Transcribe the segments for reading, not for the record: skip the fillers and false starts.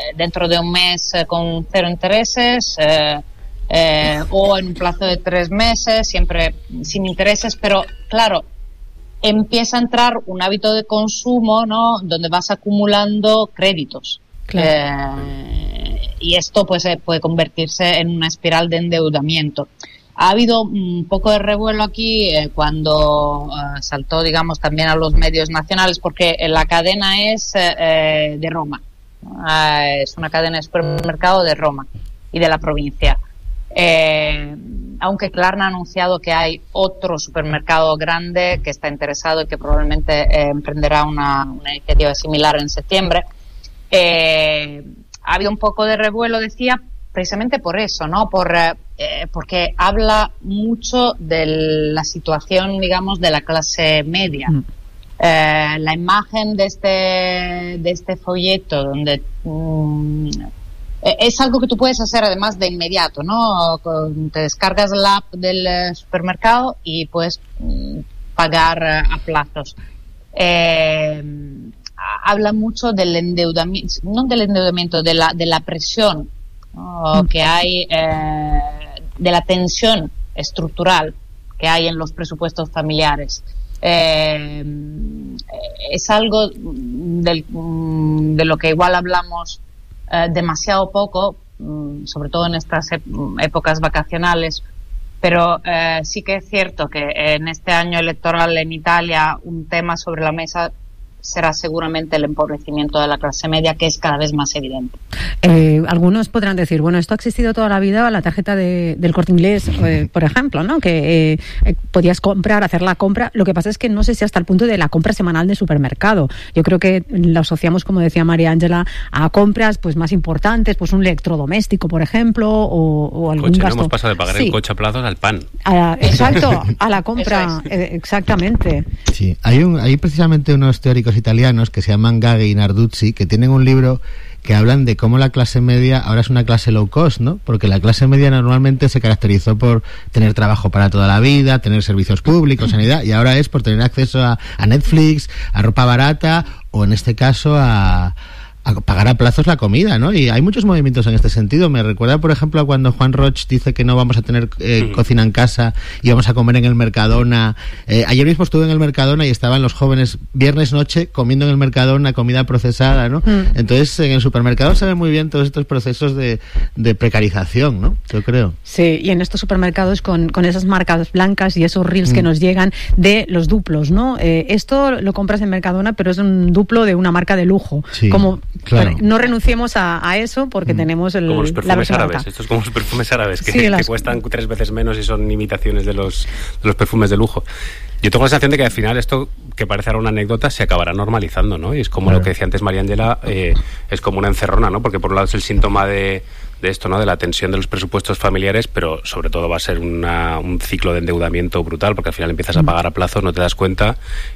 dentro de un mes con 0 intereses, o en un plazo de 3 meses, siempre sin intereses, pero claro, empieza a entrar un hábito de consumo, ¿no?, donde vas acumulando créditos. Claro. Y esto pues puede convertirse en una espiral de endeudamiento. Ha habido un poco de revuelo aquí cuando saltó, digamos, también a los medios nacionales, porque la cadena es de Roma. Es una cadena de supermercado de Roma y de la provincia. Aunque Klarna ha anunciado que hay otro supermercado grande que está interesado y que probablemente emprenderá una iniciativa similar en septiembre. Ha habido un poco de revuelo, decía, precisamente por eso, ¿no? Porque habla mucho de la situación, digamos, de la clase media. La imagen de este folleto donde es algo que tú puedes hacer además de inmediato, ¿no? Te descargas la app del supermercado y puedes pagar a plazos. Habla mucho del endeudamiento, no del endeudamiento, de la presión, ¿no?, que hay, de la tensión estructural que hay en los presupuestos familiares. Es algo de lo que igual hablamos demasiado poco, sobre todo en estas épocas vacacionales, pero sí que es cierto que en este año electoral en Italia un tema sobre la mesa será seguramente el empobrecimiento de la clase media, que es cada vez más evidente. Algunos podrán decir, bueno, esto ha existido toda la vida, la tarjeta del Corte Inglés, por ejemplo, ¿no?, que podías hacer la compra. Lo que pasa es que no sé si hasta el punto de la compra semanal de supermercado. Yo creo que lo asociamos, como decía María Ángela, a compras pues más importantes, pues un electrodoméstico, por ejemplo, o algún coche, gasto. No hemos pasado de pagar el coche a plazos al pan. Exacto, a la compra, exactamente. Sí, hay precisamente unos teóricos italianos que se llaman Gaggi y Narduzzi, que tienen un libro que hablan de cómo la clase media ahora es una clase low cost, ¿no? Porque la clase media normalmente se caracterizó por tener trabajo para toda la vida, tener servicios públicos, sanidad, y ahora es por tener acceso a Netflix, a ropa barata, o en este caso a pagar a plazos la comida, ¿no? Y hay muchos movimientos en este sentido. Me recuerda, por ejemplo, a cuando Juan Roch dice que no vamos a tener cocina en casa y vamos a comer en el Mercadona. Ayer mismo estuve en el Mercadona y estaban los jóvenes viernes noche comiendo en el Mercadona comida procesada, ¿no? Entonces, en el supermercado se ven muy bien todos estos procesos de precarización, ¿no? Yo creo. Sí, y en estos supermercados con esas marcas blancas y esos reels que nos llegan de los duplos, ¿no? Esto lo compras en Mercadona, pero es un duplo de una marca de lujo. Sí. Como Claro. No renunciemos a eso porque tenemos como los perfumes árabes. Esto es como los perfumes árabes que cuestan 3 veces menos y son imitaciones de los perfumes de lujo. Yo tengo la sensación de que al final esto, que parece ahora una anécdota, se acabará normalizando, ¿no? Y es como lo que decía antes María Ángela, es como una encerrona, ¿no? Porque por un lado es el síntoma de esto, ¿no?, de la tensión de los presupuestos familiares, pero sobre todo va a ser un ciclo de endeudamiento brutal, porque al final empiezas a pagar a plazos, no te das cuenta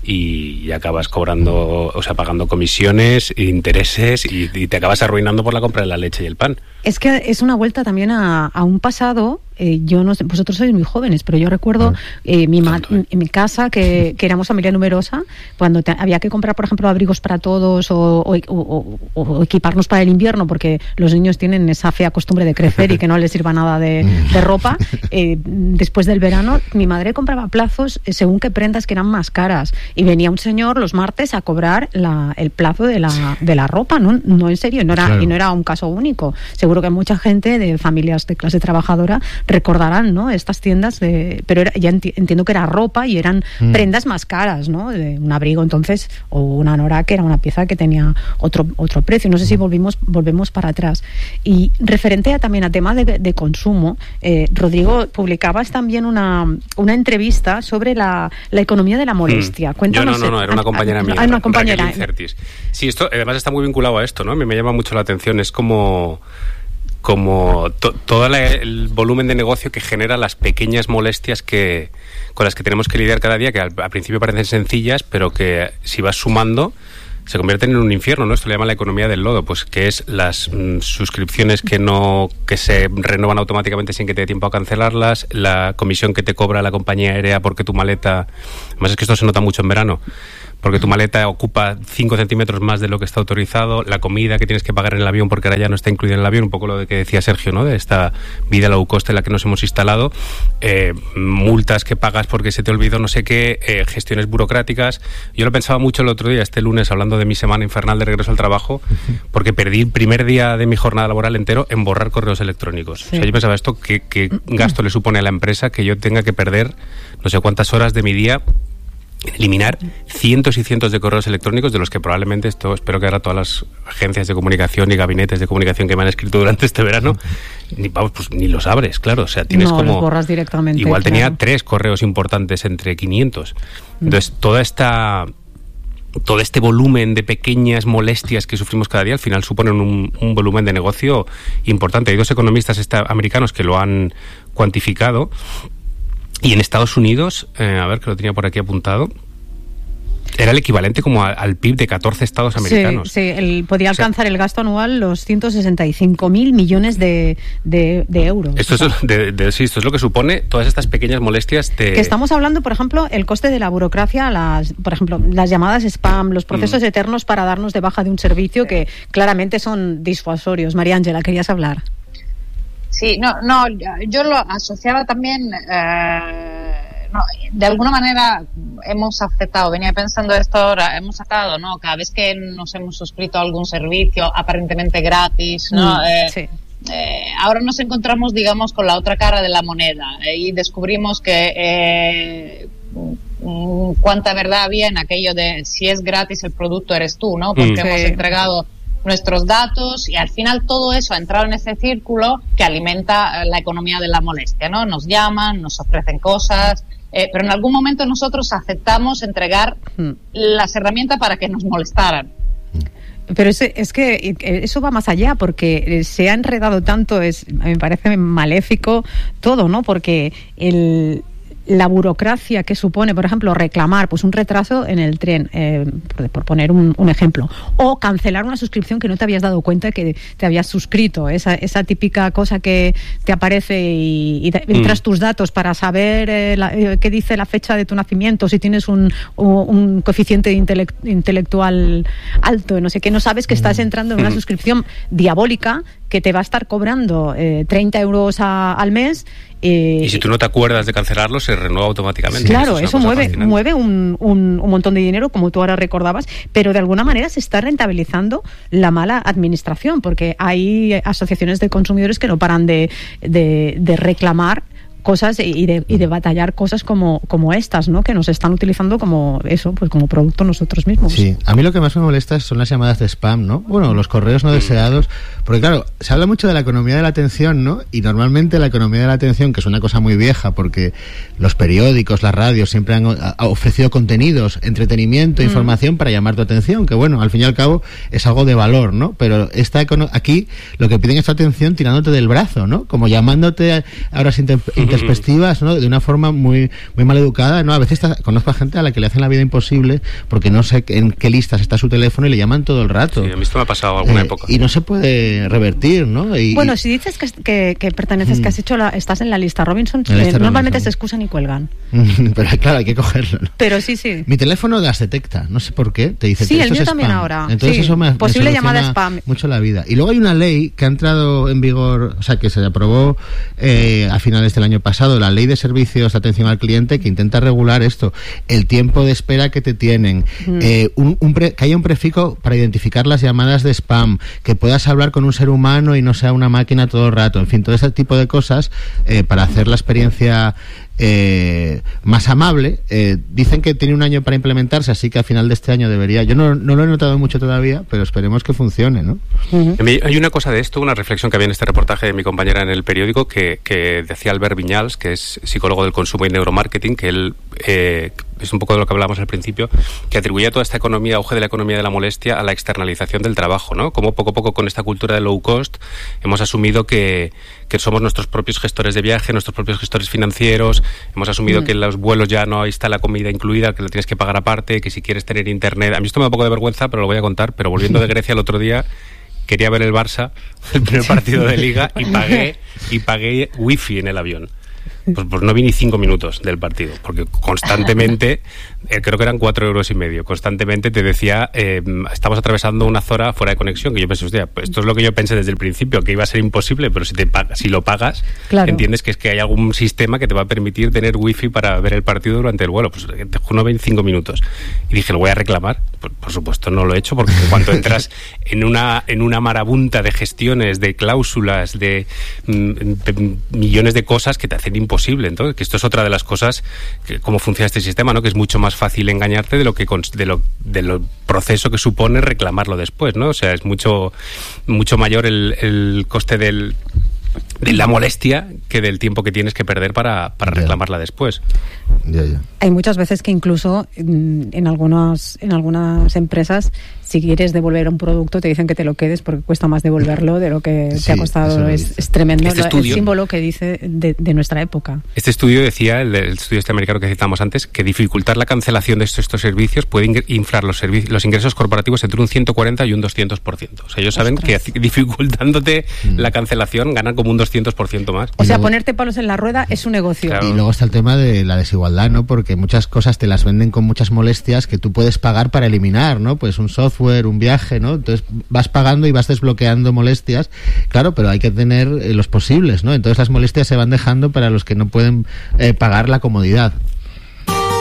y acabas cobrando, o sea, pagando comisiones, intereses y te acabas arruinando por la compra de la leche y el pan. Es que es una vuelta también a un pasado. Yo no sé, vosotros sois muy jóvenes, pero yo recuerdo en mi casa que éramos familia numerosa, cuando había que comprar, por ejemplo, abrigos para todos o equiparnos para el invierno, porque los niños tienen esa fea costumbre de crecer y que no les sirva nada de ropa. Después del verano, mi madre compraba a plazos según qué prendas que eran más caras, y venía un señor los martes a cobrar el plazo de la ropa, no en serio, y no era un caso único. Seguro que mucha gente de familias de clase trabajadora recordarán, ¿no?, estas tiendas pero ya entiendo que era ropa y eran prendas más caras, ¿no?, de un abrigo entonces, o una anorak, que era una pieza que tenía otro precio. No sé si volvemos para atrás. Y referente también a tema de consumo, Rodrigo, publicabas también una entrevista sobre la economía de la molestia. Cuéntanos. No, era una compañera mía. Una compañera. Sí, esto además está muy vinculado a esto, ¿no? Me llama mucho la atención. Es como todo el volumen de negocio que genera las pequeñas molestias con las que tenemos que lidiar cada día, que al principio parecen sencillas, pero que si vas sumando se convierten en un infierno, ¿no? Esto le llaman la economía del lodo, pues que es las suscripciones que se renovan automáticamente sin que te dé tiempo a cancelarlas, la comisión que te cobra la compañía aérea porque tu maleta, además es que esto se nota mucho en verano, porque tu maleta ocupa 5 centímetros más de lo que está autorizado, la comida que tienes que pagar en el avión porque ahora ya no está incluida en el avión, un poco lo de que decía Sergio, ¿no? De esta vida low cost en la que nos hemos instalado, multas que pagas porque se te olvidó no sé qué, gestiones burocráticas. Yo lo pensaba mucho el otro día, este lunes, hablando de mi semana infernal de regreso al trabajo, porque perdí el primer día de mi jornada laboral entero en borrar correos electrónicos. Sí. O sea, yo pensaba esto, ¿qué gasto le supone a la empresa que yo tenga que perder no sé cuántas horas de mi día eliminar cientos y cientos de correos electrónicos, de los que probablemente espero que ahora todas las agencias de comunicación y gabinetes de comunicación que me han escrito durante este verano ni los abres, claro, o sea, tienes como los borras directamente. Igual tenía 3 correos importantes entre 500. Entonces, todo este volumen de pequeñas molestias que sufrimos cada día, al final suponen un volumen de negocio importante. Hay 2 economistas americanos que lo han cuantificado. Y en Estados Unidos, a ver, que lo tenía por aquí apuntado, era el equivalente como al PIB de 14 estados americanos. Sí, podía alcanzar el gasto anual los 165.000 millones de euros. Esto es lo que supone todas estas pequeñas molestias que estamos hablando, por ejemplo, el coste de la burocracia, por ejemplo, las llamadas spam, los procesos eternos para darnos de baja de un servicio que claramente son disuasorios. María Ángela, ¿querías hablar? Sí, yo lo asociaba también, de alguna manera hemos aceptado, venía pensando esto ahora, hemos sacado, ¿no? Cada vez que nos hemos suscrito a algún servicio aparentemente gratis, ¿no? Sí. Ahora nos encontramos, digamos, con la otra cara de la moneda y descubrimos que cuánta verdad había en aquello de si es gratis el producto eres tú, ¿no? Porque hemos entregado nuestros datos y al final todo eso ha entrado en ese círculo que alimenta la economía de la molestia, ¿no? Nos llaman, nos ofrecen cosas, pero en algún momento nosotros aceptamos entregar las herramientas para que nos molestaran. Pero es que eso va más allá, porque se ha enredado tanto, me parece maléfico todo, ¿no? Porque la burocracia que supone, por ejemplo, reclamar pues un retraso en el tren, por poner un ejemplo, o cancelar una suscripción que no te habías dado cuenta que te habías suscrito, esa típica cosa que te aparece y entras tus datos para saber qué dice la fecha de tu nacimiento, si tienes un coeficiente intelectual alto, no sé qué, no sabes que estás entrando en una suscripción diabólica que te va a estar cobrando 30 euros al mes. Y si tú no te acuerdas de cancelarlo, se renueva automáticamente. Claro, eso mueve un montón de dinero, como tú ahora recordabas, pero de alguna manera se está rentabilizando la mala administración, porque hay asociaciones de consumidores que no paran de reclamar cosas y de batallar cosas como estas, ¿no? Que nos están utilizando como producto nosotros mismos. Sí, a mí lo que más me molesta son las llamadas de spam, ¿no? Bueno, los correos no deseados, porque claro, se habla mucho de la economía de la atención, ¿no? Y normalmente la economía de la atención, que es una cosa muy vieja, porque los periódicos, las radios siempre han ofrecido contenidos, entretenimiento, información para llamar tu atención, que bueno, al fin y al cabo es algo de valor, ¿no? Pero aquí lo que piden es tu atención tirándote del brazo, ¿no? Como llamándote a horas perspectivas, ¿no? De una forma muy muy mal educada, ¿no? A veces conozco a gente a la que le hacen la vida imposible porque no sé en qué listas está su teléfono y le llaman todo el rato. Sí, a mí esto me ha pasado alguna época. Y no se puede revertir, ¿no? Bueno, si dices que perteneces, que has hecho estás en la lista Robinson, normalmente se excusan y cuelgan. Pero claro, hay que cogerlo, ¿no? Pero sí. Mi teléfono las detecta, no sé por qué, te dice sí, que el esto mío es también spam. ahora. Entonces eso me posible llamada spam. Mucho la vida. Y luego hay una ley que ha entrado en vigor, o sea, que se aprobó a finales del año pasado, la ley de servicios de atención al cliente, que intenta regular esto, el tiempo de espera que te tienen, que haya un prefijo para identificar las llamadas de spam, que puedas hablar con un ser humano y no sea una máquina todo el rato, en fin, todo ese tipo de cosas para hacer la experiencia más amable. Dicen que tiene un año para implementarse, así que a final de este año debería. Yo no lo he notado mucho todavía, pero esperemos que funcione, ¿no? Hay una cosa de esto, una reflexión que había en este reportaje de mi compañera en el periódico que decía Albert Viñals, que es psicólogo del consumo y neuromarketing, que él es un poco de lo que hablábamos al principio, que atribuía toda esta auge de la economía de la molestia a la externalización del trabajo, ¿no? Como poco a poco con esta cultura de low cost hemos asumido que somos nuestros propios gestores de viaje, nuestros propios gestores financieros, hemos asumido que en los vuelos ya no está la comida incluida, que la tienes que pagar aparte, que si quieres tener internet. A mí esto me da un poco de vergüenza, pero lo voy a contar, pero volviendo de Grecia el otro día, quería ver el Barça, el primer partido de Liga, y pagué wifi en el avión. Pues no vi ni 5 minutos del partido, porque constantemente, creo que eran 4,5 euros, constantemente te decía, estamos atravesando una zona fuera de conexión, que yo pensé, hostia, pues esto es lo que yo pensé desde el principio, que iba a ser imposible, pero si lo pagas, claro, entiendes que es que hay algún sistema que te va a permitir tener wifi para ver el partido durante el vuelo. Pues no 25 minutos. Y dije, ¿lo voy a reclamar? Pues, por supuesto no lo he hecho, porque en cuanto entras en una marabunta de gestiones, de cláusulas, de millones de cosas que te hacen imposible. Entonces, que esto es otra de las cosas, cómo funciona este sistema, ¿no? Que es mucho más fácil engañarte de lo proceso que supone reclamarlo después, ¿no? O sea, es mucho mayor el coste de la molestia que del tiempo que tienes que perder para reclamarla después. Hay muchas veces que incluso en algunas empresas, si quieres devolver un producto, te dicen que te lo quedes porque cuesta más devolverlo de lo que te ha costado. Es tremendo el símbolo que dice de nuestra época. Este estudio decía, el estudio americano que citamos antes, que dificultar la cancelación de estos servicios puede inflar los ingresos corporativos entre un 140 y un 200%. O sea, ellos saben que dificultándote la cancelación ganan como un 200% más. O sea, ponerte palos en la rueda es un negocio. Claro. Y luego está el tema de la desigualdad, ¿no? Porque muchas cosas te las venden con muchas molestias que tú puedes pagar para eliminar, ¿no? Pues un software, un viaje, ¿no? Entonces vas pagando y vas desbloqueando molestias, claro, pero hay que tener los posibles, ¿no? Entonces las molestias se van dejando para los que no pueden pagar la comodidad.